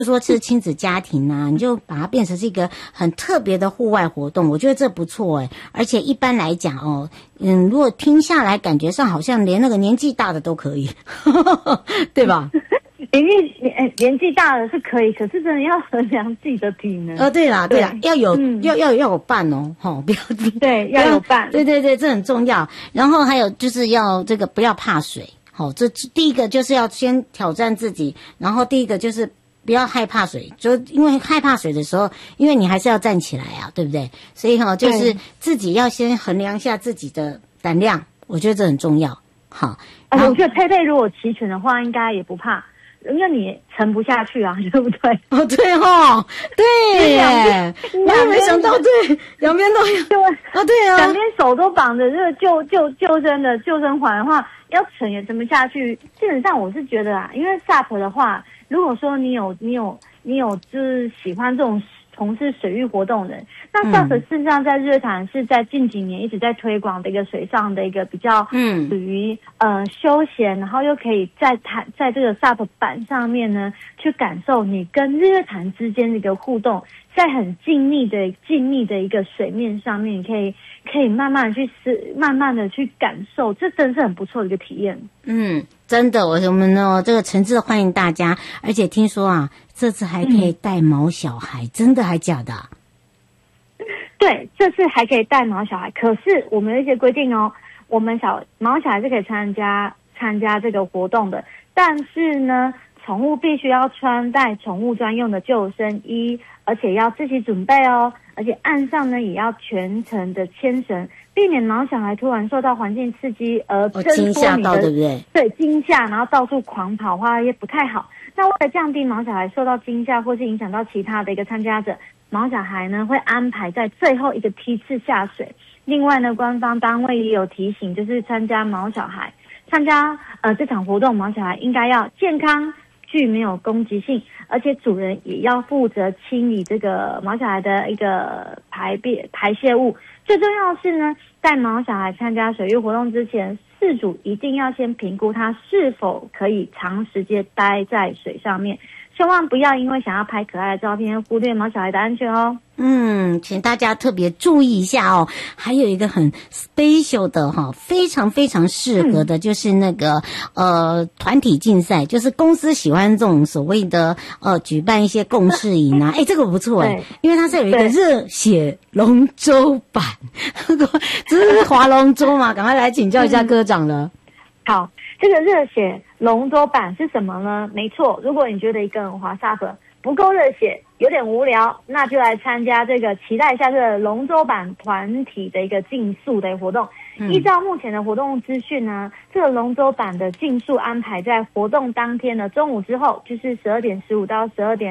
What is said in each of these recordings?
说是亲子家庭啊，你就把它变成是一个很特别的户外活动，我觉得这不错诶。而且一般来讲哦，如果听下来感觉上好像连那个年纪大的都可以，对吧？ 年纪大了是可以，可是真的要衡量自己的体能。 对啦，要有要有伴哦，不要对，要有伴， 对，这很重要。然后还有就是要这个不要怕水，这第一个就是要先挑战自己，然后第一个就是不要害怕水，就因为害怕水的时候，因为你还是要站起来啊，对不对？所以就是自己要先衡量一下自己的胆量，我觉得这很重要。好， 我觉得佩佩如果齐全的话，应该也不怕。因为你沉不下去啊，对不对？ 对哦，对耶，我也没想到，对，两边都有。对啊， 两边手都绑着这个救生的救生环的话，要沉也沉不下去。基本上我是觉得啊，因为 SUP 的话，如果说你有就是喜欢这种从事水域活动的人，那 SUP 事实上在日月潭是在近几年一直在推广的一个水上的一个比较属于休闲，然后又可以在这个 SUP 板上面呢去感受你跟日月潭之间的一个互动，在很静谧的一个水面上面，你可以慢慢的去感受，这真是很不错的一个体验。 真的，我们呢这个诚挚的欢迎大家，而且听说啊，这次还可以带毛小孩，真的还假的？ 对，这次还可以带毛小孩，可是我们有一些规定哦，我们毛小孩是可以参加这个活动的，但是呢，宠物必须要穿戴宠物专用的救生衣，而且要自己准备哦，而且岸上呢也要全程的牵绳，避免毛小孩突然受到环境刺激而惊吓到，对不对？ 对，惊吓，然后到处狂跑的话也不太好。那为了降低毛小孩受到惊吓或是影响到其他的一个参加者，毛小孩呢会安排在最后一个梯次下水。另外呢，官方单位也有提醒，就是参加这场活动，毛小孩应该要健康，具没有攻击性，而且主人也要负责清理这个毛小孩的一个排泄物。最重要的是呢，在毛小孩参加水域活动之前，饲主一定要先评估他是否可以长时间待在水上面，千万不要因为想要拍可爱的照片忽略毛小孩的安全哦。 请大家特别注意一下哦。还有一个很 special 的非常非常适合的，就是那个团体竞赛，就是公司喜欢这种所谓的举办一些共事营啊，这个不错因为它是有一个热血龙舟版，这是划龙舟嘛，赶快来请教一下科长了。 好，这个热血龙舟版是什么呢？没错，如果你觉得一个人滑 SUP 不够热血，有点无聊，那就来参加这个，期待一下这个龙舟版团体的一个竞速的活动。依照目前的活动资讯呢，这个龙舟版的竞速安排在活动当天的中午之后，就是12:15到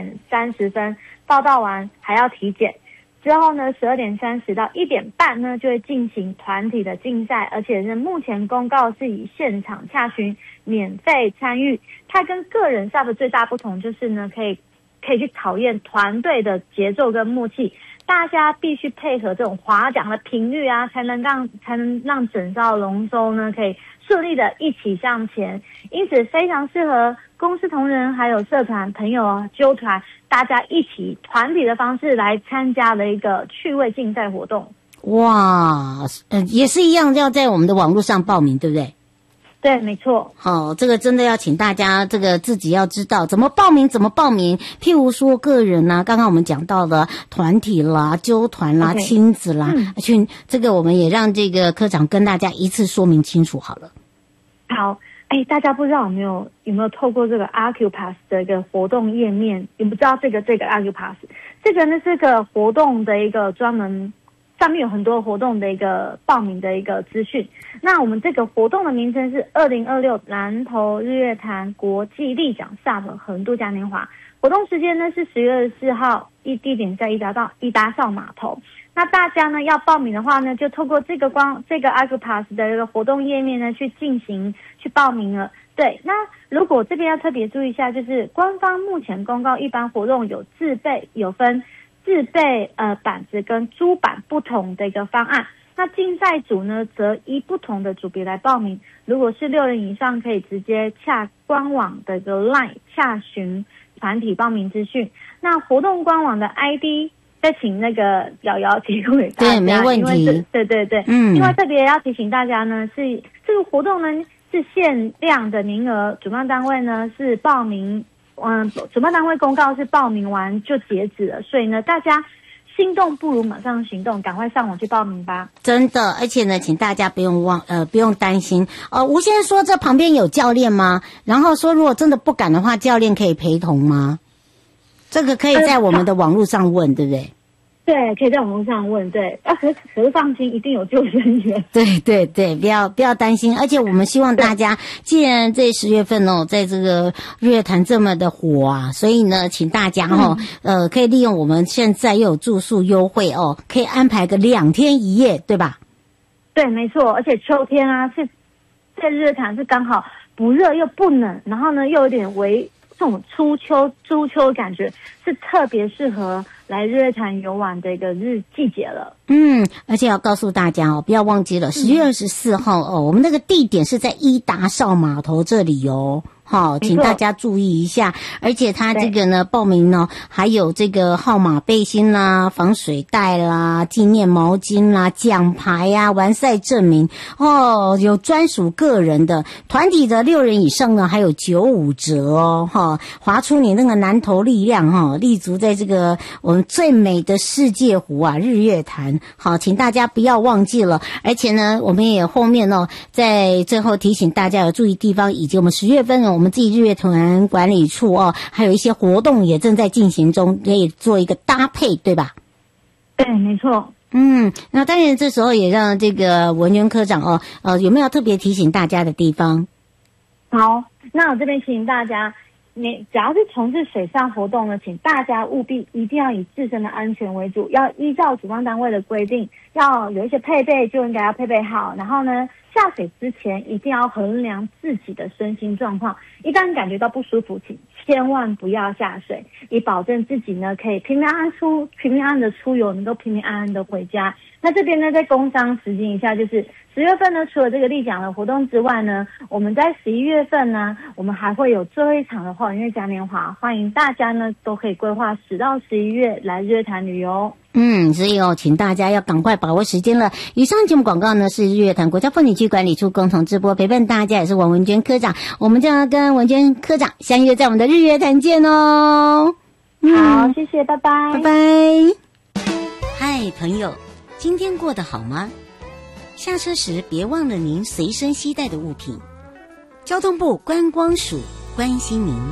12:30，报到完还要体检。之后呢，12:30到1点半呢就会进行团体的竞赛，而且是目前公告是以现场洽询免费参与。它跟个人 SUP 最大不同就是呢，可以去考验团队的节奏跟默契，大家必须配合这种划桨的频率啊，才能让整艘龙舟呢可以顺利的一起向前。因此非常适合公司同仁还有社团朋友啊揪团，大家一起团体的方式来参加的一个趣味竞赛活动。 哇，也是一样，要在我们的网络上报名，对不对？ 对，没错。 好，这个真的要请大家这个自己要知道怎么报名。譬如说个人啦，刚刚我们讲到了团体啦、纠团啦、亲子啦，去这个我们也让这个科长跟大家一次说明清楚好了。 好，大家不知道有没有透过这个 Acupass 的一个活动页面，你不知道这个 Acupass 这个呢是个活动的一个专门。上面有很多活动的一个报名的一个资讯。那我们这个活动的名称是2026南投日月潭国际立桨 SUP 横渡嘉年华。活动时间呢是10月24号，地点在伊达邵码头。那大家呢要报名的话呢，就透过这个 Acupass 的一个活动页面呢去报名了。对，那如果这边要特别注意一下，就是官方目前公告一般活动有分自备板子跟租板不同的一个方案。那竞赛组呢则依不同的组别来报名。如果是6人以上，可以直接洽官网的一个 LINE 洽询团体报名资讯。那活动官网的 ID。再请那个瑶瑶提供给大家， 对，没问题。 对，另外特别要提醒大家呢，是这个活动呢是限量的名额，主办单位呢是报名，主办单位公告是报名完就截止了，所以呢大家心动不如马上行动，赶快上网去报名吧。 真的，而且呢，请大家不用担心。吴先生说这旁边有教练吗？然后说如果真的不敢的话，教练可以陪同吗？这个可以在我们的网络上问，对不对？ 对，可以在网络上问。对，可是放心，一定有救生员。 对，不要担心。而且我们希望大家，既然这10月份在这个日月潭这么的火啊，所以呢，请大家可以利用我们现在又有住宿优惠可以安排个2天1夜，对吧？ 对，没错。而且秋天啊，是在日月潭是刚好不热又不冷，然后呢又有点这种初秋的感觉，是特别适合来日月潭游玩的一个季节了。 而且要告诉大家不要忘记了10月24号我们那个地点是在伊达邵码头这里请大家注意一下。而且他这个呢，报名呢还有这个号码背心啦、防水袋啦、纪念毛巾啦、奖牌啊、完赛证明有专属个人的，团体的6人以上呢还有95折划出你那个南投力量立足在这个我们最美的世界湖啊日月潭。好，请大家不要忘记了。而且呢，我们也后面在最后提醒大家有注意地方，以及我们10月份我们自己日月潭管理处还有一些活动也正在进行中，可以做一个搭配，对吧？ 对，没错。 那当然这时候也让这个文娟科长有没有特别提醒大家的地方？ 好，那我这边提醒大家，你只要是从事水上活动呢，请大家务必一定要以自身的安全为主，要依照主办单位的规定，要有一些配备就应该要配备好，然后呢下水之前一定要衡量自己的身心状况，一旦感觉到不舒服，请千万不要下水，以保证自己呢可以平平安安的出游，能够平平安安的回家。那这边呢在工商时间一下，就是10月份呢，除了这个立奖的活动之外呢，我们在11月份呢，我们还会有最后一场的花园月嘉年华，欢迎大家呢都可以规划10到11月来日月潭旅游。 所以请大家要赶快把握时间了。以上节目广告呢是日月潭国家风景区管理处共同直播，陪伴大家也是王文娟科长，我们将要跟文娟科长相约在我们的日月潭见哦。 好，谢谢，拜拜， 拜拜。嗨，朋友，今天过得好吗？下车时别忘了您随身携带的物品。交通部观光署关心您。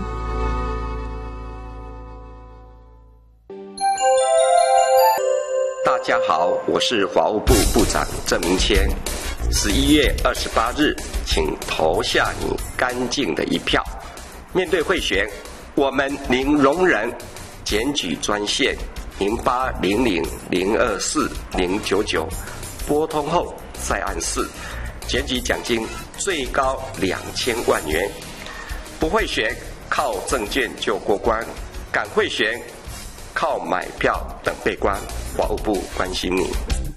大家好，我是法务部部长郑明谦。11月28日，请投下你干净的一票。面对贿选，我们零容忍。检举专线0800024099，拨通后再按4，检举奖金最高2000万元。不贿选，靠证件就过关；敢贿选，靠买票等被关。法务部关心你。